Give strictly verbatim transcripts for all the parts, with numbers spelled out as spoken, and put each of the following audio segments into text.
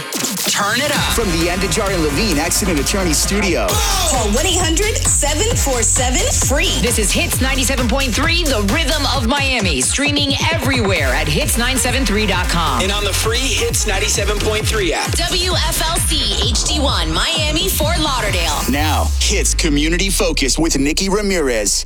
Turn it up. From the Andajar and Levine Accident Attorney Studio. Call one eight hundred seven four seven free. This is Hits ninety-seven point three, the rhythm of Miami. Streaming everywhere at hits nine seven three dot com. And on the free Hits ninety-seven point three app. W F L C H D one, Miami, Fort Lauderdale. Now, Hits Community Focus with Nikki Ramirez.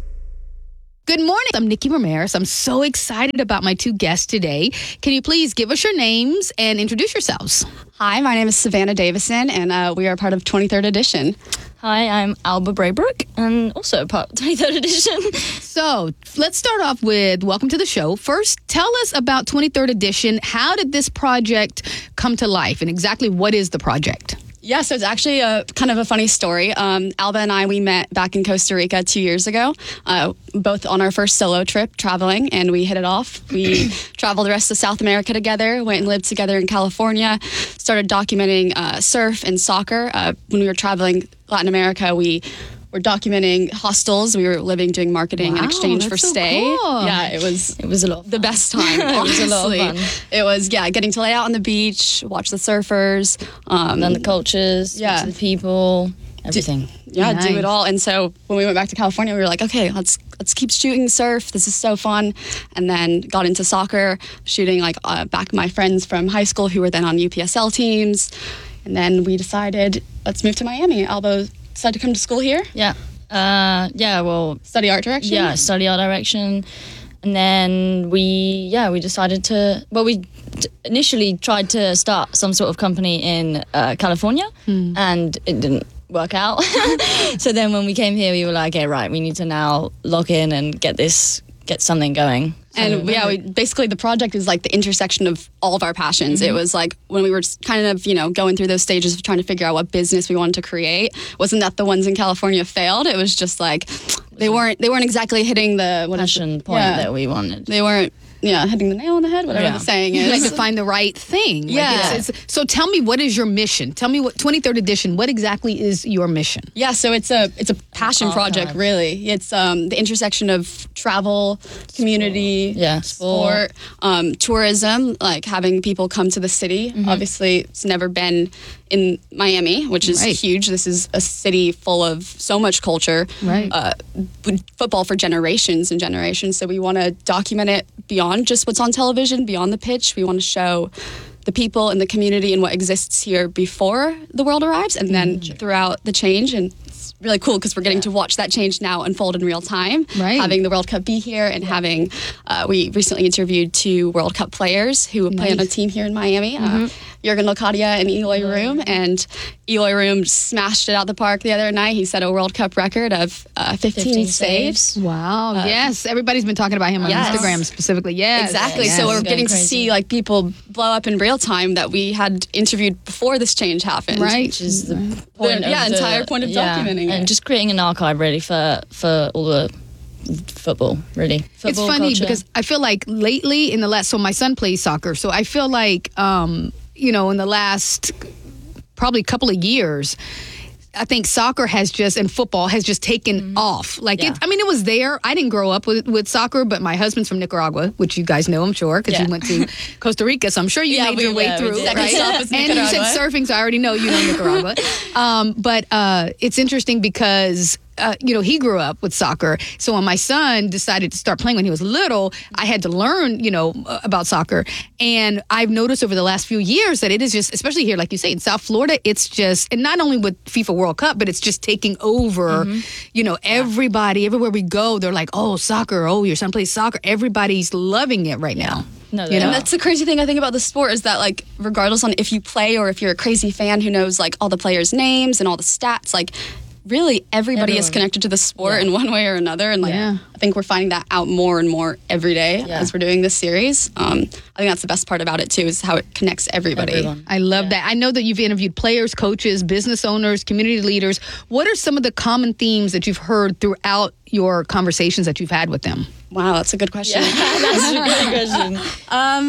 Good morning. I'm Nikki Ramirez. I'm so excited about my two guests today. Can you please give us your names and introduce yourselves? Hi, my name is Savannah Davison, and uh, we are part of twenty-third Edition. Hi, I'm Alba Braybrook, and also part of twenty-third Edition. So let's start off with welcome to the show. First, tell us about twenty-third Edition. How did this project come to life, and exactly what is the project? Yeah, so it's actually a kind of a funny story. Um, Alba and I, we met back in Costa Rica two years ago, uh, both on our first solo trip traveling, and we hit it off. We traveled the rest of South America together, went and lived together in California, started documenting uh, surf and soccer. Uh, when we were traveling Latin America, we were documenting hostels. We were living, doing marketing Wow, in exchange that's for so stay. cool. Yeah, it was It was a lot of the fun. best time. It was a lot of honestly. fun. It was, yeah, getting to lay out on the beach, watch the surfers. Um, And then the cultures, Yeah. yeah. the people, everything. yeah, Nice. do it all. And so when we went back to California, we were like, okay, let's let's keep shooting surf. This is so fun. And then got into soccer, shooting like uh, back my friends from high school who were then on U P S L teams. And then we decided, let's move to Miami. Albo decided to come to school here, Yeah. Uh, yeah, well, study art direction. yeah, study art direction. And then we, yeah, we decided to, well, we t- initially tried to start some sort of company in uh, California, and it didn't work out. So then when we came here, we were like, okay, right, we need to now lock in and get this, get something going. And yeah, we basically the project is like the intersection of all of our passions. It was like when we were kind of, you know, going through those stages of trying to figure out what business we wanted to create. Wasn't that the ones in California failed? It was just like they weren't they weren't exactly hitting the what is Passion it? point Yeah. that we wanted. They weren't yeah hitting the nail on the head. Whatever Yeah. the saying You had is. to find the right thing. Like, Yeah. it's- it's- so tell me, what is your mission? Tell me what twenty-third Edition, what exactly is your mission? Yeah, so it's a it's a passion archive. project, really. It's um, the intersection of travel, community, Yeah, sport, um, tourism, like having people come to the city. Obviously, it's never been in Miami, which is Right. huge. This is a city full of so much culture, Right. Uh, b- football for generations and generations. So we want to document it beyond just what's on television, beyond the pitch. We want to show the people in the community and what exists here before the world arrives, and then throughout the change. And it's really cool because we're getting to watch that change now unfold in real time. Right. Having the World Cup be here and having, uh, we recently interviewed two World Cup players who play on a team here in Miami, uh, Jurgen Locadia and Eloy Room. And Eloy Room smashed it out the park the other night. He set a World Cup record of uh, fifteen, fifteen saves. saves. Wow. yes. Everybody's been talking about him on Yes. Instagram specifically. Yes. Exactly. Yes. So we're It's getting going to crazy. see like people blow up in real time that we had interviewed before this change happened. Right. Which is the point The- yeah, of the, entire point of yeah, documenting and it. just creating an archive really for for all the football, really. Football It's funny culture. because I feel like lately in the last, so my son plays soccer. So I feel like, um, you know, in the last probably couple of years, I think soccer has just, and football has just taken off. Like, Yeah. it, I mean, it was there. I didn't grow up with, with soccer, but my husband's from Nicaragua, which you guys know, I'm sure, because Yeah. you went to Costa Rica. So I'm sure you Yeah, made we- your way yeah, we through, did. right? Second stop was And you said Nicaragua. surfing, so I already know you know Nicaragua. um, but uh, it's interesting because uh, you know, he grew up with soccer. So when my son decided to start playing when he was little, I had to learn, you know, uh, about soccer. And I've noticed over the last few years that it is just, especially here, like you say, in South Florida, it's just, and not only with FIFA World Cup, but it's just taking over, you know, everybody, everywhere we go, they're like, oh, soccer, oh, your son plays soccer. Everybody's loving it right now. No, You they know? are. And that's the crazy thing I think about the sport is that, like, regardless on if you play or if you're a crazy fan who knows, like, all the players' names and all the stats, like, really everybody is Everyone. connected to the sport Yeah. in one way or another. And, like, Yeah. I think we're finding that out more and more every day Yeah. as we're doing this series. Um, I think that's the best part about it, too, is how it connects everybody. Everyone. I love that. I know that you've interviewed players, coaches, business owners, community leaders. What are some of the common themes that you've heard throughout your conversations that you've had with them? Wow, that's a good question. That's a good question. Um,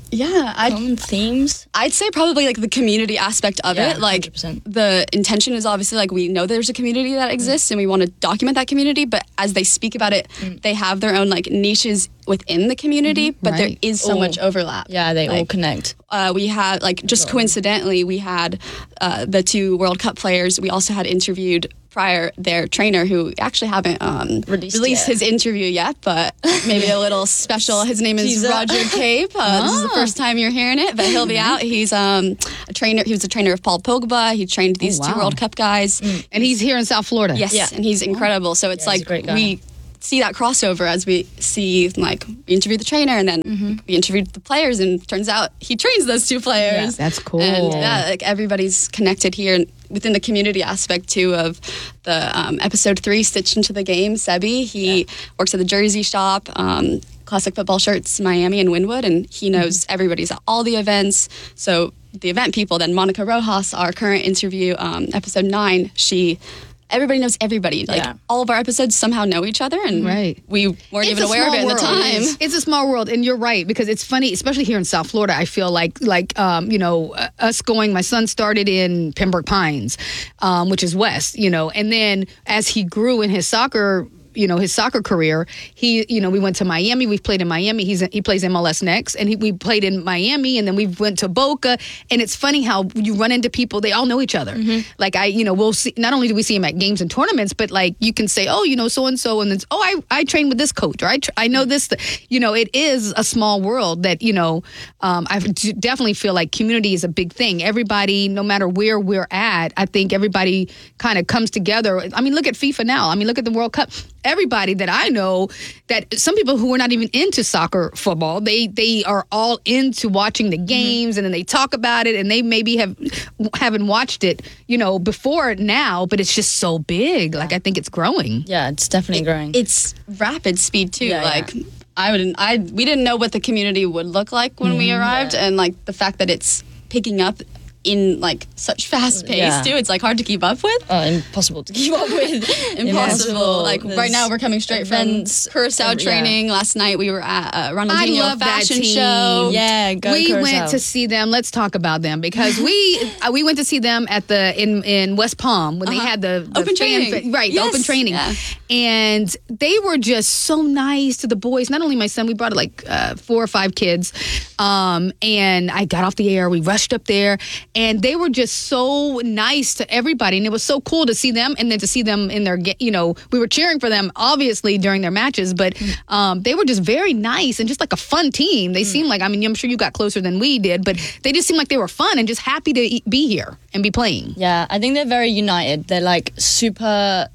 Yeah, I common themes? I'd say probably like the community aspect of Yeah, it. Like one hundred percent. the intention is obviously like we know there's a community that exists and we want to document that community. But as they speak about it, Mm. they have their own like niches within the community. But there Right. is so All- much overlap. Yeah, they all Like, connect. Uh, we had like just coincidentally we had uh, the two World Cup players. We also had interviewed prior their trainer who actually haven't um, Released released yet. his interview yet, but maybe a little special. His name is Teaser. Roger Cape. Uh, This is the first time you're hearing it, but he'll be out. He's um, a trainer. He was a trainer of Paul Pogba. He trained these Oh, two wow. World Cup guys. And he's here in South Florida. Yes, Yeah. and he's incredible. So it's Yeah, he's a like great guy. we see that crossover as we see like we interviewed the trainer and then Mm-hmm. we interviewed the players and turns out he trains those two players. That's cool. And yeah, like everybody's connected here and within the community aspect too of the um, episode three Stitched into the Game. Sebi, he works at the jersey shop. Um, Classic Football Shirts, Miami and Wynwood, and he knows Mm-hmm. everybody's at all the events. So the event people, then Monica Rojas, our current interview, um, episode nine, she, everybody knows everybody. Like Yeah. all of our episodes somehow know each other, and Right. we weren't even a aware of it small at the world. time. It's a small world, and you're right because it's funny, especially here in South Florida. I feel like, like um, you know, uh, us going. My son started in Pembroke Pines, um, which is west, you know, and then as he grew in his soccer. You know, his soccer career. He, you know, we went to Miami. We've played in Miami. He's he plays M L S next, and he, we played in Miami, and then we went to Boca. And it's funny how you run into people. They all know each other. Like I, you know, we'll see. Not only do we see him at games and tournaments, but like you can say, oh, you know, so and so, and then oh, I I train with this coach, or I tr- I know this. You know, it is a small world that you know. Um, I d- definitely feel like community is a big thing. Everybody, no matter where we're at, I think everybody kind of comes together. I mean, look at FIFA now. I mean, look at the World Cup. Everybody that I know, that some people who are not even into soccer, football, they they are all into watching the games, and then they talk about it, and they maybe have haven't watched it, you know, before now, but it's just so big. Like I think it's growing. Yeah, it's definitely growing. It's rapid speed too. Yeah, like yeah. I wouldn't. I we didn't know what the community would look like when we arrived, and like the fact that it's picking up in like such fast pace Yeah. too. It's like hard to keep up with. Oh, impossible to keep up with. Impossible. Like There's right now, we're coming straight events, from Curacao um, yeah. training. Last night we were at uh, I Ronaldinho love that fashion team. show. Yeah, go we Curacao. went to see them. Let's talk about them because we uh, we went to see them at the in in West Palm when they Uh-huh. had the, the Open fan- training. right? Yes, The open training, yeah. and they were just so nice to the boys. Not only my son, we brought like uh, four or five kids, um, and I got off the air. We rushed up there, and they were just so nice to everybody, and it was so cool to see them, and then to see them in their, ga- you know, we were cheering for them obviously during their matches, but um, they were just very nice and just like a fun team. They seemed like, I mean, I'm sure you got closer than we did, but they just seemed like they were fun and just happy to e- be here and be playing. Yeah, I think they're very united. They're like super.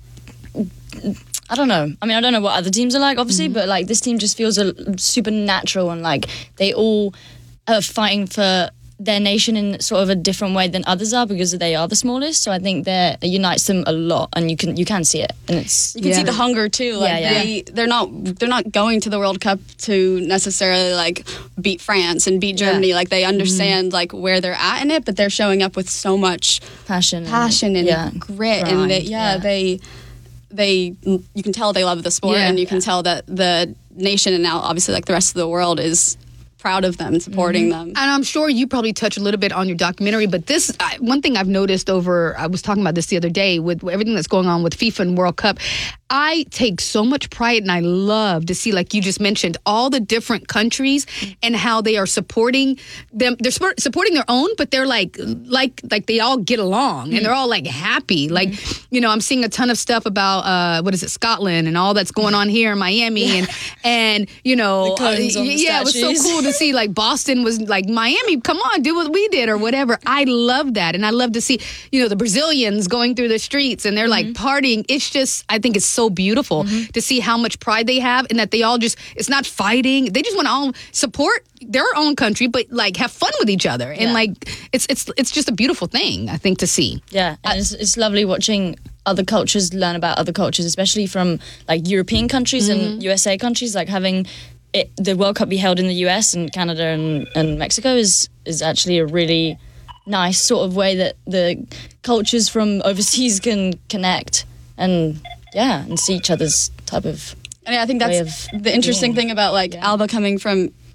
I don't know. I mean, I don't know what other teams are like, obviously, but like this team just feels a, super natural and like they all are fighting for their nation in sort of a different way than others are because they are the smallest. So I think that it unites them a lot, and you can you can see it, and it's You can see the hunger too. Like Yeah, yeah. they they're not they're not going to the World Cup to necessarily like beat France and beat Germany. Yeah. Like they understand like where they're at in it, but they're showing up with so much passion, passion and yeah, grit, and they, grind, yeah, yeah. they they you can tell they love the sport, Yeah. and you can tell that the nation and now obviously like the rest of the world is proud of them and supporting them. And I'm sure you probably touch a little bit on your documentary, but this I, one thing I've noticed over, I was talking about this the other day with everything that's going on with FIFA and World Cup. I take so much pride and I love to see, like you just mentioned, all the different countries and how they are supporting them. They're support, supporting their own, but they're like, like, like they all get along and they're all like happy. Like, you know, I'm seeing a ton of stuff about, uh, what is it, Scotland and all that's going on here in Miami and, and, you know, The cones uh, on the yeah, it was so statues. cool to see like Boston was like Miami, come on, do what we did or whatever. I love that. And I love to see, you know, the Brazilians going through the streets and they're like partying. It's just, I think it's so beautiful to see how much pride they have and that they all just, it's not fighting. They just want to all support their own country, but like have fun with each other. And Yeah. like, it's, it's, it's just a beautiful thing, I think, to see. Yeah, and it's, it's lovely watching other cultures learn about other cultures, especially from like European countries and U S A countries. Like having it, the World Cup be held in the U S and Canada and, and Mexico is is actually a really nice sort of way that the cultures from overseas can connect and yeah, and see each other's type of. And I think way that's of the interesting being. thing about like Yeah. Alba coming from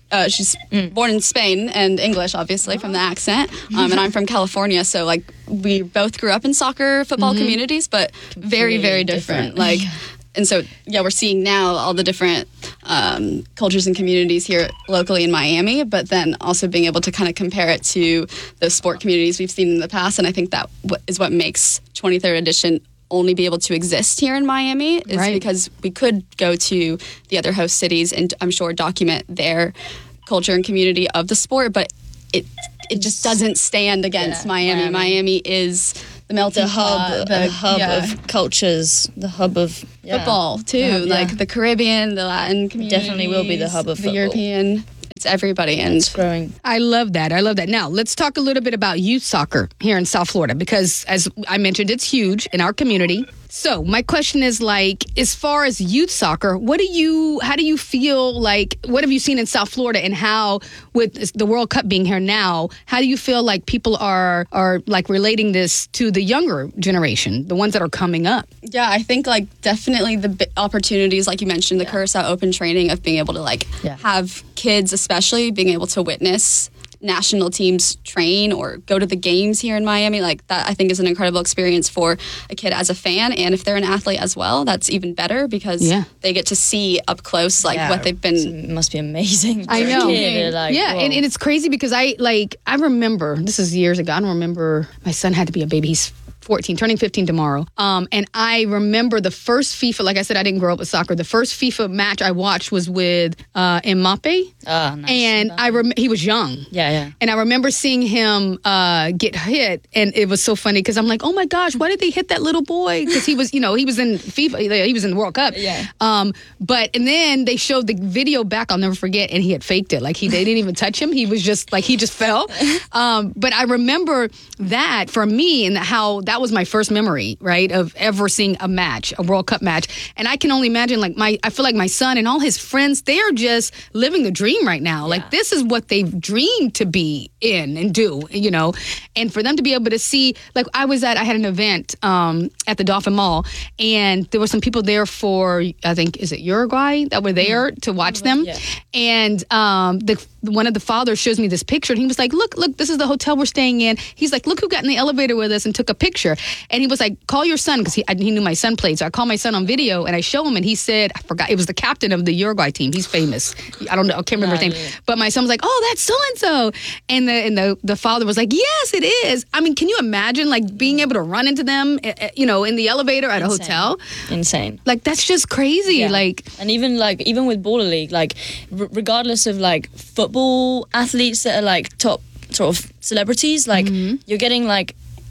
Uh, she's born in Spain and English, obviously, from the accent. Um, and I'm from California, so like we both grew up in soccer football Mm-hmm. communities, but very, very different. different. Like, and so yeah, we're seeing now all the different um, cultures and communities here locally in Miami, but then also being able to kind of compare it to the sport communities we've seen in the past. And I think that w- is what makes twenty-third edition only be able to exist here in Miami is Right. because we could go to the other host cities and I'm sure document their culture and community of the sport, but it it just doesn't stand against Yeah, Miami. Miami. Miami is the melting The hub, pot, the hub yeah, of cultures, the hub of yeah. football too, Yeah, yeah. like the Caribbean, the Latin community. Definitely will be the hub of the football. European. It's everybody, and It's growing. I love that. I love that. Now, let's talk a little bit about youth soccer here in South Florida because, as I mentioned, it's huge in our community. So, my question is like, as far as youth soccer, what do you, how do you feel like, what have you seen in South Florida and how, with the World Cup being here now, how do you feel like people are, are like relating this to the younger generation, the ones that are coming up? yeah, I think like definitely the bi- opportunities, like you mentioned, the Curacao Open training of being able to like Yeah. have kids, especially being able to witness national teams train or go to the games here in Miami, like that I think is an incredible experience for a kid as a fan, and if they're an athlete as well, that's even better because Yeah. they get to see up close like Yeah. what they've been. It must be amazing. I for a know. kid, like, yeah, whoa. and, and it's crazy because I like I remember this is years ago. I don't remember my son had to be a baby. He's fourteen, turning fifteen tomorrow. Um, and I remember the first FIFA. Like I said, I didn't grow up with soccer. The first FIFA match I watched was with uh, Mbappe, Ah, nice. and I rem- he was young. yeah, yeah. And I remember seeing him uh, get hit, and it was so funny because I'm like, oh my gosh, why did they hit that little boy? Because he was, you know, he was in FIFA, he was in the World Cup. Yeah. Um, but and then they showed the video back. I'll never forget, and he had faked it. Like he, they didn't even touch him. He was just like he just fell. Um, but I remember that for me, and how that was my first memory, right, of ever seeing a match, a World Cup match. And I can only imagine, like my, I feel like my son and all his friends, they are just living the dream right now. Like this is what they've dreamed to be in and do, you know. And for them to be able to see, like I was at, I had an event um, at the Dolphin Mall, and there were some people there for, I think, is it Uruguay that were there to watch them. Yeah. And um, the one of the fathers shows me this picture, and he was like, look, look, this is the hotel we're staying in. He's like, look who got in the elevator with us and took a picture. And he was like, call your son, because he, I- he knew my son played. So I called my son on video, and I show him, and he said, I forgot, it was the captain of the Uruguay team. He's famous. I don't know, I can't remember his name. But my son was like, oh, that's so-and-so. And the and the, the father was like, yes, it is. I mean, can you imagine, like, being able to run into them, eh, eh, you know, in the elevator at a Insane. hotel? Insane. Like, that's just crazy. Yeah. Like, and even like even with baller league, like r- regardless of like football athletes that are like top sort of celebrities, like you're getting like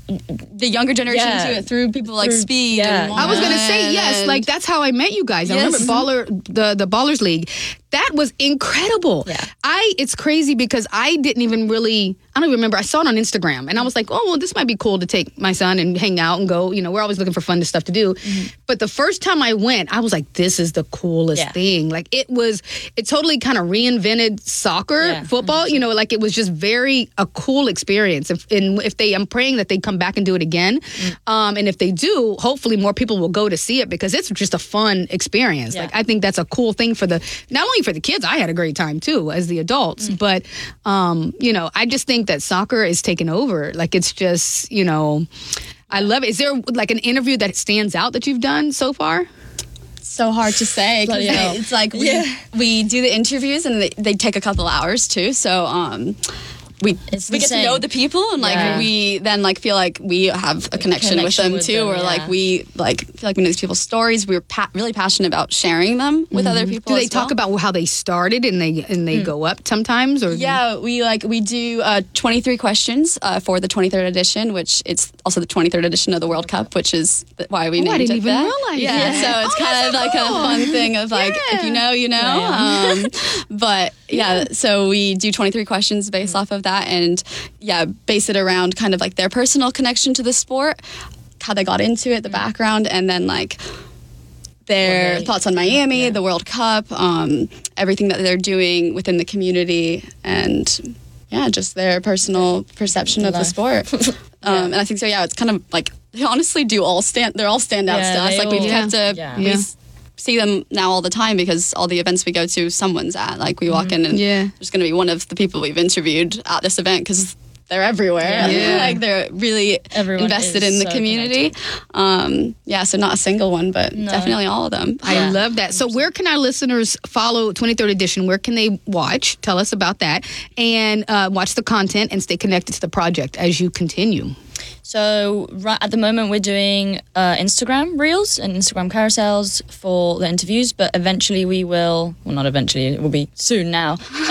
The younger generation Yeah. do it through people like Through- Speed. yeah. and I was gonna say Lauren yes. and- Like that's how I met you guys. I Yes. remember Baller, the the Ballers League. That was incredible. Yeah. I it's crazy because I didn't even really. I don't even remember. I saw it on Instagram, and I was like, oh well, this might be cool to take my son and hang out and go. You know, we're always looking for fun stuff to do. But the first time I went, I was like, this is the coolest Yeah. thing. Like it was. It totally kind of reinvented soccer, Yeah. football. You know, like it was just very a cool experience. If, and if they, I'm praying that they come back and do it again. Um, and if they do, hopefully more people will go to see it because it's just a fun experience. Yeah. Like I think that's a cool thing for the not only for the kids. I had a great time too as the adults, but um, you know, I just think that soccer is taking over. Like it's just, you know, I love it. Is there like an interview that stands out that you've done so far? so hard to say 'cause Bloody they- hell. it's like we, Yeah. we do the interviews and they, they take a couple hours too. So um, we It's we get to insane. know the people and like Yeah. we then like feel like we have a connection, with connection them with too, them, or yeah. like we like feel like we know these people's stories. We're pa- really passionate about sharing them with other people. Do they as talk well. about how they started and they and they go up sometimes? Or Yeah, we like we do uh, twenty-three questions uh, for the twenty-third edition, which it's also the twenty-third edition of the World Cup, which is th- why we Oh, I named didn't it even that. realize yeah, that. so it's Oh, kind that's of so like cool. a fun thing of like if you know, you know. Um, but yeah, so we do twenty-three questions based off of that, and yeah, base it around kind of like their personal connection to the sport, how they got into it, the background, and then like their Well, they- thoughts on Miami, the World Cup, um, everything that they're doing within the community, and yeah, just their personal perception of the life. sport. um, And I think so. Yeah, it's kind of like they honestly do all stand. They're all standouts Yeah, to us. they Like we've all- kept a Yeah. we Yeah. s- see them now all the time because all the events we go to, someone's at. Like we walk in and Yeah. there's going to be one of the people we've interviewed at this event because they're everywhere. Yeah. Like they're really Everyone invested is in the so community. Um, yeah, so not a single one, but No. definitely all of them. I Yeah. love that. So where can our listeners follow twenty-third edition? Where can they watch? Tell us about that. And uh, watch the content and stay connected to the project as you continue. So right at the moment we're doing uh, Instagram reels and Instagram carousels for the interviews, but eventually we will, well not eventually, it will be soon now,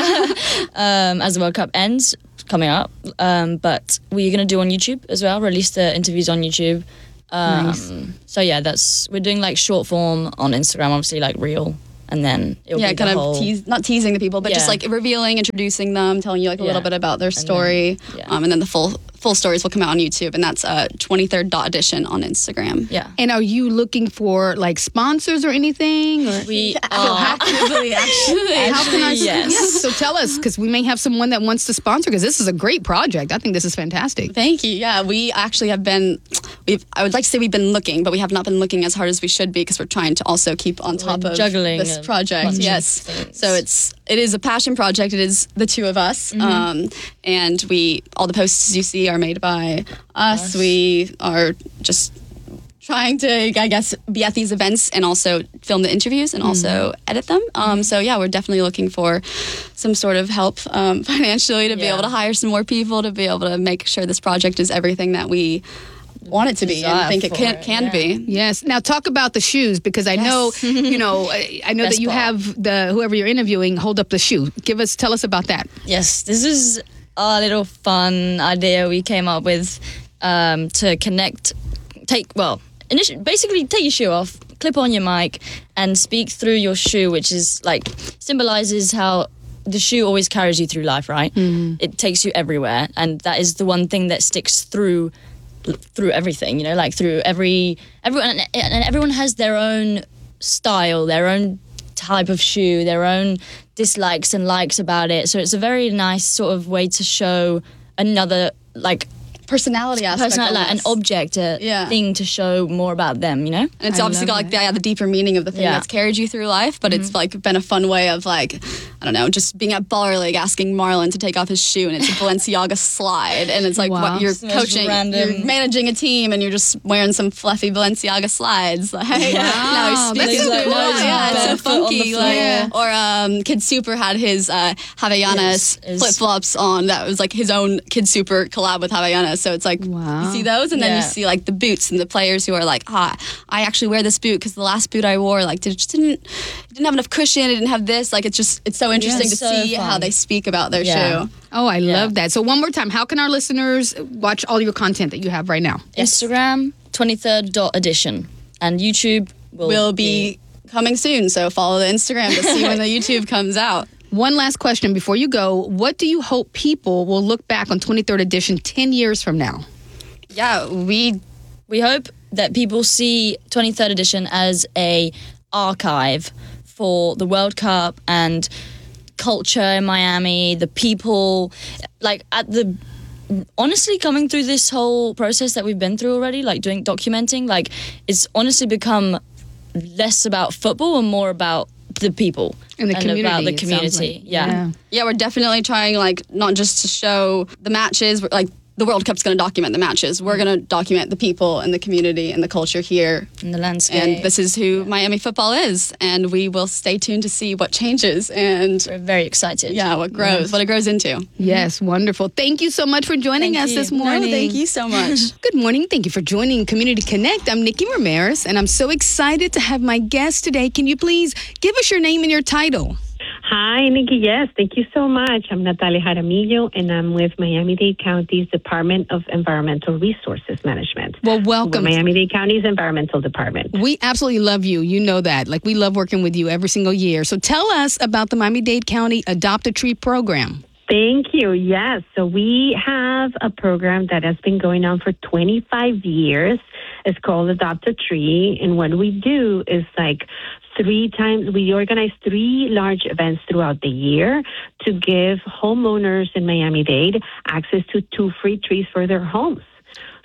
um, as the World Cup ends, coming up. Um, but we're going to do on YouTube as well, release the interviews on YouTube. Um, Nice. So yeah, that's, we're doing like short form on Instagram, obviously like reel. And then it'll Yeah, be the kind whole, of tease, not teasing the people, but just Yeah. like revealing, introducing them, telling you like a Yeah. little bit about their story. then- yeah. um, and then the full full stories will come out on YouTube, and that's uh, twenty-third dot edition on Instagram. Yeah. And are you looking for like sponsors or anything? Or? We are Actually, actually, How can I? yes. Yes. So tell us, because we may have someone that wants to sponsor. Because this is a great project. I think this is fantastic. Thank you. Yeah, we actually have been. We've. I would like to say we've been looking, but we have not been looking as hard as we should be because we're trying to also keep on top We're of juggling this a project. bunch of Yes. things. So it's it is a passion project. It is the two of us, Mm-hmm. um, and we all the posts you see are made by us. We are just trying to, I guess, be at these events and also film the interviews and also Mm-hmm. edit them. Um, so yeah, we're definitely looking for some sort of help um, financially to be Yeah. able to hire some more people to be able to make sure this project is everything that we want it to be Desire and think it for can, it, can yeah. be. Yes. Now talk about the shoes because I know, you know, I I know that Best you part. have the whoever you're interviewing hold up the shoe. Give us, tell us about that. Yes, this is a little fun idea we came up with um, to connect, take, well, initially, basically take your shoe off, clip on your mic, and speak through your shoe, which is like, symbolizes how the shoe always carries you through life, right? It takes you everywhere, and that is the one thing that sticks through through everything, you know, like through every, everyone, and everyone has their own style, their own type of shoe, their own dislikes and likes about it. So it's a very nice sort of way to show another, like, Personality aspect. personality, like an almost. object, a Yeah. thing to show more about them, you know? And it's I obviously got love like the, yeah, the deeper meaning of the thing Yeah. that's carried you through life, but it's like been a fun way of like, I don't know, just being at Baller League asking Marlon to take off his shoe and it's a Balenciaga slide. And it's like Wow. what you're It's the most coaching, random- you're managing a team and you're just wearing some fluffy Balenciaga slides. Like, now he's that's speaking so through cool. words. Yeah, it's so Barefoot on the funky. floor. Like, Yeah. Or um, Kid Super had his uh, Havaianas Yes, is- flip flops on. That was like his own Kid Super collab with Havaianas. So it's like, Wow. you see those and then you Yeah. see like the boots and the players who are like, ah, I actually wear this boot because the last boot I wore like did, just didn't it didn't have enough cushion. It didn't have this. Like it's just it's so interesting it's to so see fun. how they speak about their Yeah. shoe. Oh, I Yeah. love that. So one more time, how can our listeners watch all your content that you have right now? Instagram, twenty-third dot edition, and YouTube will, Will be coming soon, so follow the Instagram to see when the YouTube comes out. One last question before you go. What do you hope people will look back on twenty-third edition ten years from now? Yeah, we We hope that people see twenty-third edition as a archive for the World Cup and culture in Miami, the people, like at the honestly coming through this whole process that we've been through already, like doing documenting, like it's honestly become less about football and more about the people And the community, about the it sounds community. like. Yeah. Yeah. yeah, we're definitely trying like not just to show the matches, but, like the World Cup's going to document the matches. We're going to document the people and the community and the culture here. And the landscape. And this is who Miami football is. And we will stay tuned to see what changes and, We're very excited. yeah, what grows, what it grows into. Yes, wonderful. Thank you so much for joining Thank us you. this morning. No, thank you so much. Good morning. Thank you for joining Community Connect. I'm Nikki Ramirez, and I'm so excited to have my guest today. Can you please give us your name and your title? Hi, Nikki. Yes, thank you so much. I'm Natalia Jaramillo, and I'm with Miami-Dade County's Department of Environmental Resources Management. Well, welcome. We're Miami-Dade County's Environmental Department. We absolutely love you. You know that. Like, we love working with you every single year. So tell us about the Miami-Dade County Adopt a Tree program. Thank you. Yes. So we have a program that has been going on for twenty-five years. It's called Adopt a Tree. And what we do is like three times, we organize three large events throughout the year to give homeowners in Miami-Dade access to two free trees for their homes.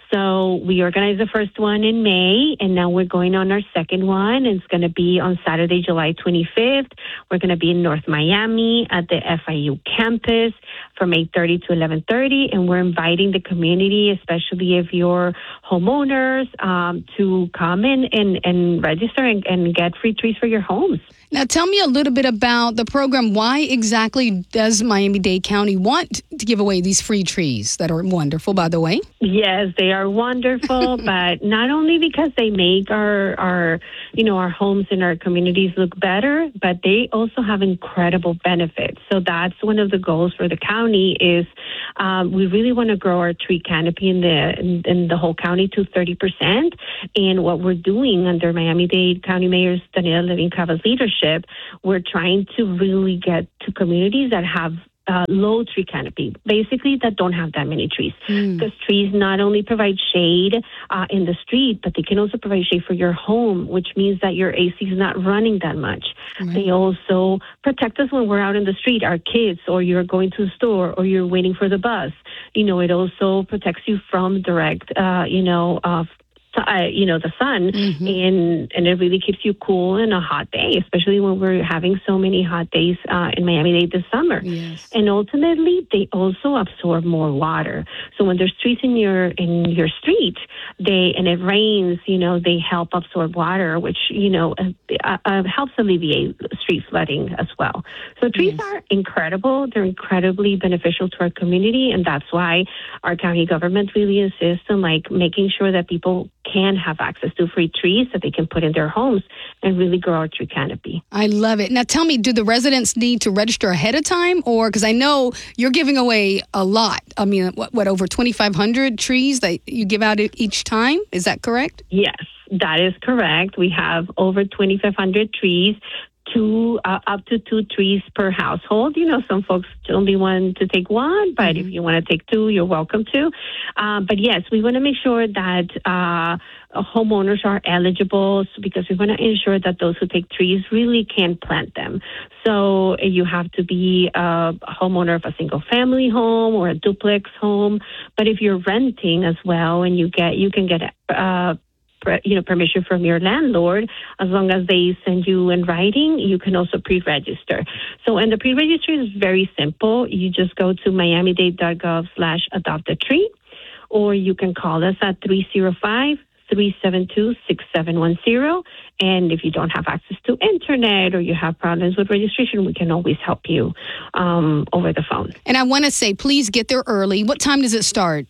So we organized the first one in May, and now we're going on our second one. It's going to be on Saturday, July twenty-fifth. We're going to be in North Miami at the F I U campus from eight thirty to eleven thirty, and we're inviting the community, especially if you're homeowners, um, to come in and, and register and, and get free trees for your homes. Now, tell me a little bit about the program. Why exactly does Miami-Dade County want to give away these free trees that are wonderful, by the way? Yes, they are wonderful, but not only because they make our, our, you know, our homes and our communities look better, but they also have incredible benefits. So that's one of the goals for the county is um, we really want to grow our tree canopy in the in, in the whole county to thirty percent. And what we're doing under Miami-Dade County Mayor Daniela Levin Cava's leadership, we're trying to really get to communities that have Uh, low tree canopy, basically that don't have that many trees. Because mm. trees not only provide shade uh, in the street, but they can also provide shade for your home, which means that your A C is not running that much. Right. They also protect us when we're out in the street, our kids, or you're going to the store, or you're waiting for the bus. You know, it also protects you from direct, uh, you know, uh, Uh, you know, the sun, mm-hmm. and and it really keeps you cool in a hot day, especially when we're having so many hot days uh, in Miami-Dade this summer. Yes. And ultimately, they also absorb more water. So when there's trees in your in your street, they and it rains, you know, they help absorb water, which you know uh, uh, helps alleviate street flooding as well. So trees yes. are incredible; they're incredibly beneficial to our community, and that's why our county government really insists on like making sure that people can have access to free trees that they can put in their homes and really grow our tree canopy. I love it. Now tell me, do the residents need to register ahead of time? Or, because I know you're giving away a lot. I mean, what, what over twenty-five hundred trees that you give out each time? Is that correct? Yes, that is correct. We have over twenty-five hundred trees. Two, uh, up to two trees per household. You know, some folks only want to take one, but mm-hmm. if you want to take two, you're welcome to. Uh, but yes, we want to make sure that uh, homeowners are eligible because we want to ensure that those who take trees really can plant them. So you have to be a homeowner of a single family home or a duplex home. But if you're renting as well, and you get, you can get uh, you know, permission from your landlord, as long as they send you in writing, you can also pre-register. So, and the pre-register is very simple. You just go to miami-dade.gov slash adopt a tree, or you can call us at three oh five, three seven two, six seven one zero. And if you don't have access to internet or you have problems with registration, we can always help you um, over the phone. And I want to say, please get there early. What time does it start?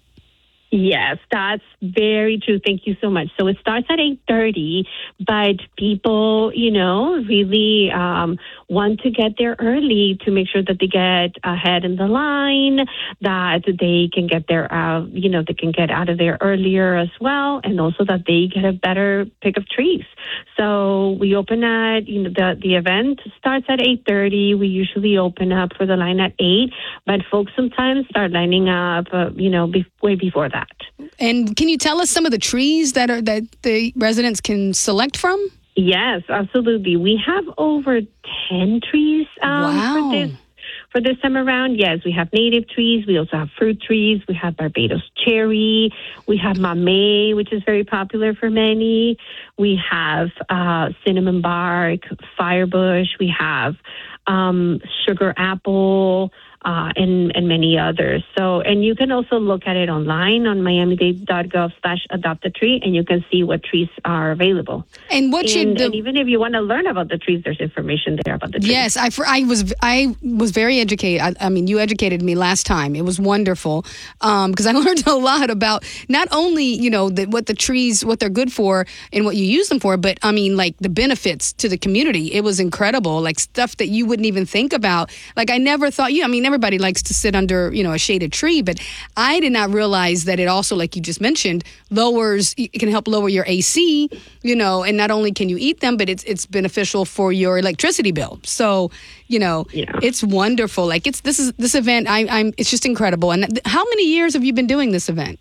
Yes, that's very true. Thank you so much. So it starts at eight thirty, but people, you know, really um, want to get there early to make sure that they get ahead in the line, that they can get there, uh, you know, they can get out of there earlier as well, and also that they get a better pick of trees. So we open at, you know, the, the event starts at eight thirty. We usually open up for the line at eight, but folks sometimes start lining up, uh, you know, be- way before that. And can you tell us some of the trees that are that the residents can select from? Yes, absolutely. We have over ten trees um, wow. for this for this time around. Yes, we have native trees. We also have fruit trees. We have Barbados cherry. We have mamey, which is very popular for many. We have uh, cinnamon bark, firebush. We have um, sugar apple. Uh, and, and many others. So, and you can also look at it online on miami-dade.gov slash adopt a tree, and you can see what trees are available. And what and, should the, and even if you want to learn about the trees, there's information there about the trees. Yes, I, I was I was very educated. I, I mean, you educated me last time. It was wonderful because um, I learned a lot about not only you know the, what the trees, what they're good for, and what you use them for, but I mean like the benefits to the community. It was incredible, like stuff that you wouldn't even think about. Like I never thought you. I mean. Everybody likes to sit under, you know, a shaded tree, but I did not realize that it also, like you just mentioned, lowers, it can help lower your A C, you know, and not only can you eat them, but it's it's beneficial for your electricity bill. So, you know, yeah. It's wonderful. Like it's this is this event. I, I'm it's just incredible. And th- how many years have you been doing this event?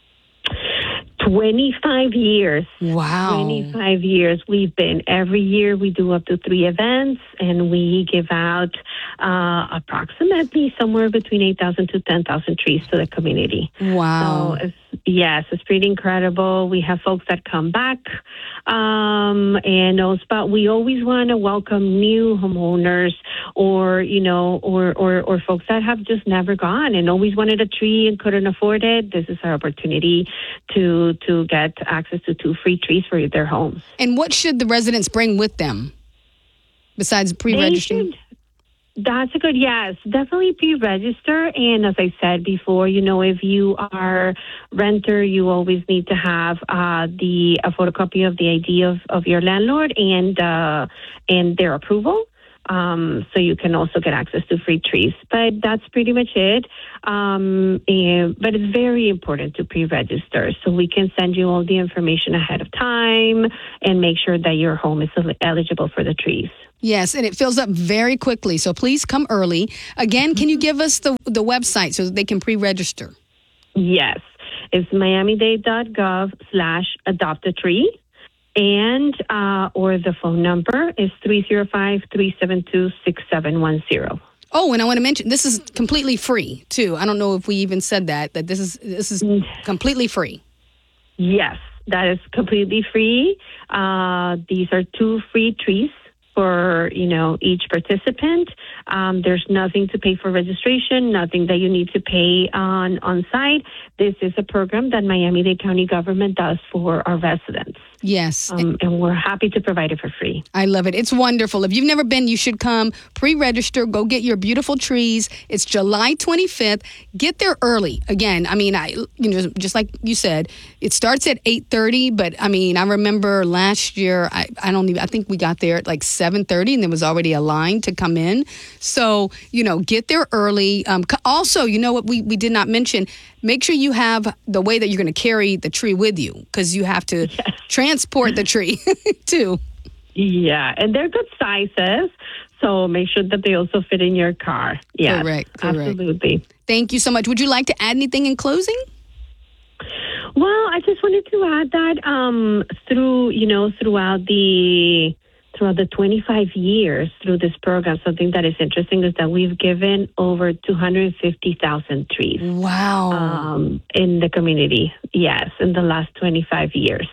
twenty-five years. Wow. twenty-five years. We've been, every year we do up to three events, and we give out uh, approximately somewhere between eight thousand to ten thousand trees to the community. Wow. So it's yes, it's pretty incredible. We have folks that come back, um, and those, but we always want to welcome new homeowners, or you know, or, or or folks that have just never gone and always wanted a tree and couldn't afford it. This is our opportunity to to get access to two free trees for their homes. And what should the residents bring with them besides pre-registering? That's a good yes. Definitely pre-register. And as I said before, you know, if you are renter, you always need to have uh, the a photocopy of the I D of, of your landlord and uh, and their approval. Um, so you can also get access to free trees. But that's pretty much it. Um, and, but it's very important to pre-register so we can send you all the information ahead of time and make sure that your home is eligible for the trees. Yes, and it fills up very quickly. So please come early. Again, can you give us the, the website so that they can pre-register? Yes. It's miami-dade.gov slash adopt a tree. And uh, or the phone number is three zero five, three seven two, six seven one zero. Oh, and I want to mention this is completely free too. I don't know if we even said that that this is this is completely free. Yes, that is completely free. Uh, these are two free trees for, you know, each participant. Um, there's nothing to pay for registration, nothing that you need to pay on on site. This is a program that Miami-Dade County government does for our residents. Yes. Um, and we're happy to provide it for free. I love it. It's wonderful. If you've never been, you should come. Pre-register. Go get your beautiful trees. It's July twenty-fifth. Get there early. Again, I mean, I you know, just like you said, it starts at eight thirty, but I mean, I remember last year, I, I don't even, I think we got there at like seven thirty and there was already a line to come in. So, you know, get there early. Um, also, you know what we, we did not mention, make sure you have the way that you're going to carry the tree with you because you have to yes. transport the tree too. Yeah, and they're good sizes, so make sure that they also fit in your car. Yeah, correct, correct. Absolutely. Thank you so much. Would you like to add anything in closing? Well, I just wanted to add that um, through, you know, throughout the throughout the twenty-five years through this program, something that is interesting is that we've given over two hundred fifty thousand trees. Wow. Um, in the community, yes, in the last twenty-five years.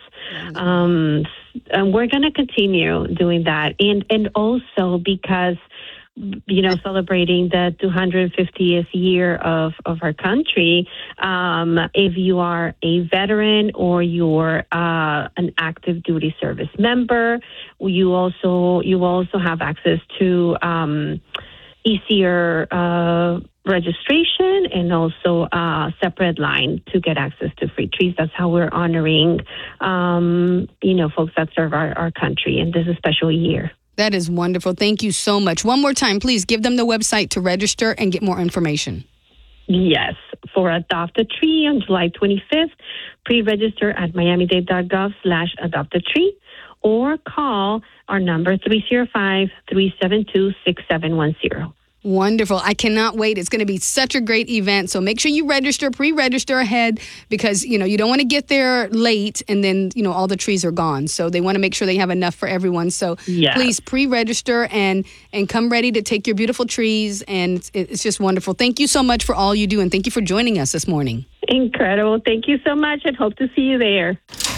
Um, and we're going to continue doing that. And, and also because, you know, celebrating the two hundred fiftieth year of, of our country, um, if you are a veteran or you're uh, an active duty service member, you also you also have access to um, easier uh, registration and also a separate line to get access to free trees. That's how we're honoring, um, you know, folks that serve our, our country in this special year. That is wonderful. Thank you so much. One more time, please give them the website to register and get more information. Yes. For Adopt a Tree on July twenty-fifth, pre-register at miami-dade.gov slash adopt a tree or call our number three zero five, three seven two, six seven one zero. Wonderful. I cannot wait. It's going to be such a great event. So make sure you register, pre-register ahead because, you know, you don't want to get there late and then, you know, all the trees are gone. So they want to make sure they have enough for everyone. So yes. Please pre-register and and come ready to take your beautiful trees. And it's, it's just wonderful. Thank you so much for all you do. And thank you for joining us this morning. Incredible. Thank you so much and hope to see you there.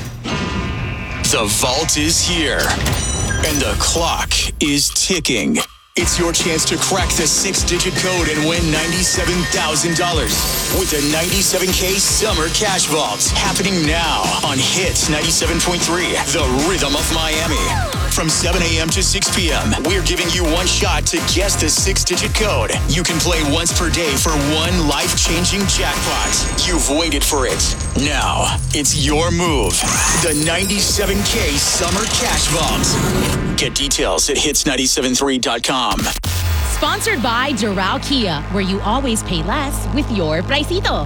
The vault is here and the clock is ticking. It's your chance to crack the six-digit code and win ninety-seven thousand dollars with the ninety-seven K Summer Cash Vault happening now on Hits ninety-seven point three, the Rhythm of Miami. From seven a.m. to six p.m., we're giving you one shot to guess the six-digit code. You can play once per day for one life-changing jackpot. You've waited for it. Now, it's your move. The ninety-seven K Summer Cash Vault. Get details at hits nine seven three dot com. Sponsored by Doral Kia, where you always pay less with your Pricito.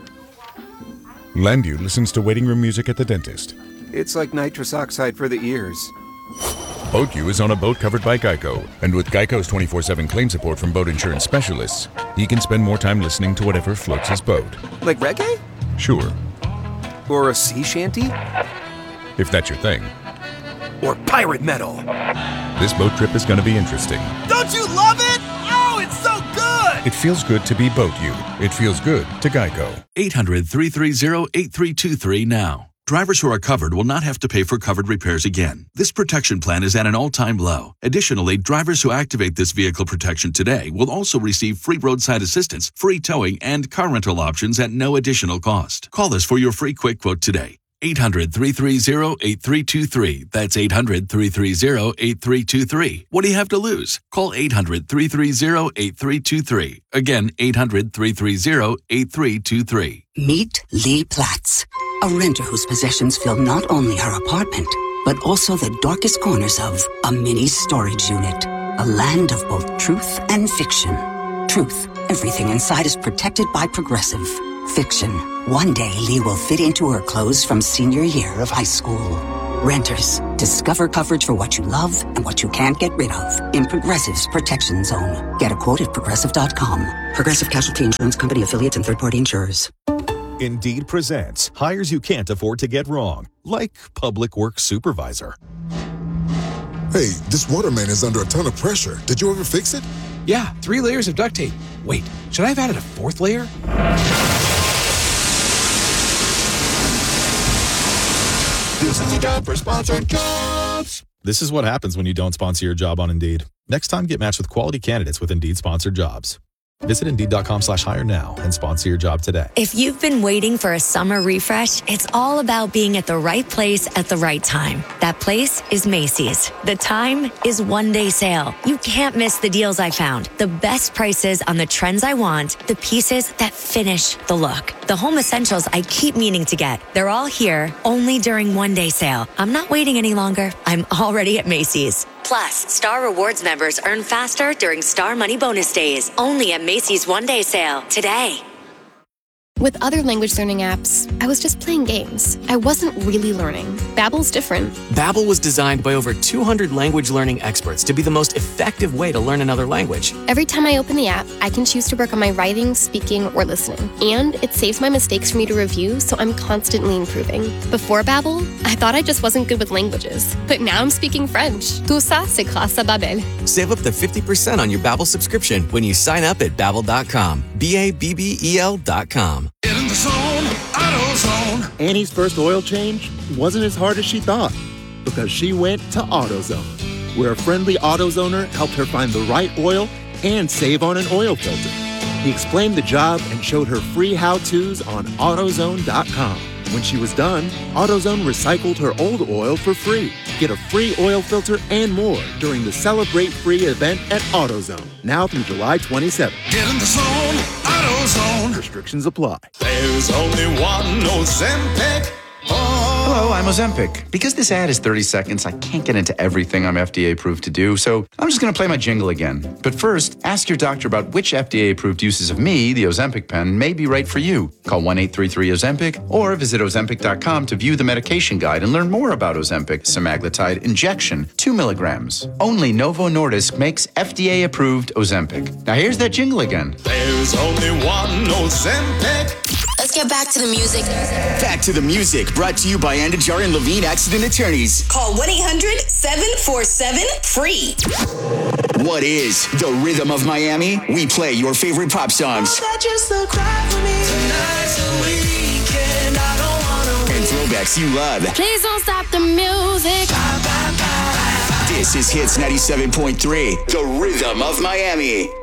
Landu listens to waiting room music at the dentist. It's like nitrous oxide for the ears. BoatU is on a boat covered by Geico, and with Geico's twenty-four seven claim support from boat insurance specialists, he can spend more time listening to whatever floats his boat. Like reggae? Sure. Or a sea shanty? If that's your thing. Or pirate metal. This boat trip is going to be interesting. Don't you love it? Oh, it's so good! It feels good to be Boat You. It feels good to Geico. eight hundred, three three zero, eight three two three now. Drivers who are covered will not have to pay for covered repairs again. This protection plan is at an all-time low. Additionally, drivers who activate this vehicle protection today will also receive free roadside assistance, free towing, and car rental options at no additional cost. Call us for your free quick quote today. eight hundred, three three zero, eight three two three. That's eight hundred, three three zero, eight three two three. What do you have to lose? Call eight hundred, three three zero, eight three two three. Again, eight hundred, three three zero, eight three two three. Meet Lee Platz, a renter whose possessions fill not only her apartment, but also the darkest corners of a mini storage unit. A land of both truth and fiction. Truth, everything inside is protected by Progressive. Fiction, one day Lee will fit into her clothes from senior year of high school. Renters, discover coverage for what you love and what you can't get rid of in Progressive's Protection Zone. Get a quote at progressive dot com. Progressive Casualty Insurance Company affiliates and third-party insurers. Indeed presents hires you can't afford to get wrong, like public works supervisor. Hey, this waterman is under a ton of pressure. Did you ever fix it? Yeah, three layers of duct tape. Wait, should I have added a fourth layer? This is the job for sponsored jobs. This is what happens when you don't sponsor your job on Indeed. Next time, get matched with quality candidates with Indeed sponsored jobs. Visit Indeed.com slash hire now and sponsor your job today. If you've been waiting for a summer refresh, it's all about being at the right place at the right time. That place is Macy's. The time is one day sale. You can't miss the deals I found. The best prices on the trends I want, the pieces that finish the look. The home essentials I keep meaning to get. They're all here only during one day sale. I'm not waiting any longer. I'm already at Macy's. Plus, Star Rewards members earn faster during Star Money Bonus Days. Only at Macy's One Day Sale today. With other language learning apps, I was just playing games. I wasn't really learning. Babbel's different. Babbel was designed by over two hundred language learning experts to be the most effective way to learn another language. Every time I open the app, I can choose to work on my writing, speaking, or listening. And it saves my mistakes for me to review, so I'm constantly improving. Before Babbel, I thought I just wasn't good with languages. But now I'm speaking French. Tout ça, c'est grâce à Babbel. Save up to fifty percent on your Babbel subscription when you sign up at Babbel dot com. B A B B E L dot com. Get in the zone, AutoZone. Annie's first oil change wasn't as hard as she thought because she went to AutoZone, where a friendly AutoZoner helped her find the right oil and save on an oil filter. He explained the job and showed her free how-tos on AutoZone dot com. When she was done, AutoZone recycled her old oil for free. Get a free oil filter and more during the Celebrate Free event at AutoZone, now through July twenty-seventh. Get in the zone, AutoZone. Restrictions apply. There's only one Ozempic. Hello, I'm Ozempic. Because this ad is thirty seconds, I can't get into everything I'm F D A approved to do, so I'm just going to play my jingle again. But first, ask your doctor about which F D A approved uses of me, the Ozempic pen, may be right for you. Call one eight three three Ozempic or visit Ozempic dot com to view the medication guide and learn more about Ozempic semaglutide injection, two milligrams. Only Novo Nordisk makes F D A approved Ozempic. Now here's that jingle again. There's only one Ozempic. Let's get back to the music. Back to the music, brought to you by Andajar and Levine Accident Attorneys. Call one eight hundred seven four seven free. What is the rhythm of Miami? We play your favorite pop songs. And throwbacks you love. Please don't stop the music. This is Hits ninety-seven point three, the rhythm of Miami.